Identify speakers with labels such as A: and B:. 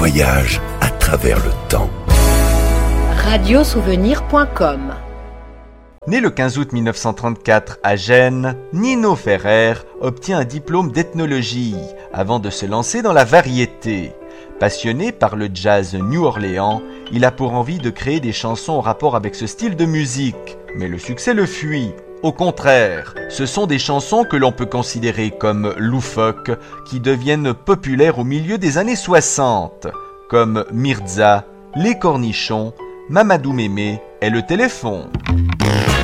A: voyage à travers le temps.
B: Radiosouvenir.com.
C: Né le 15 août 1934 à Gênes, Nino Ferrer obtient un diplôme d'ethnologie avant de se lancer dans la variété. Passionné par le jazz New Orleans, il a pour envie de créer des chansons en rapport avec ce style de musique. Mais le succès le fuit. Au contraire, ce sont des chansons que l'on peut considérer comme loufoques, qui deviennent populaires au milieu des années 60, comme Mirza, Les Cornichons, Mamadou Mémé et Le Téléphone.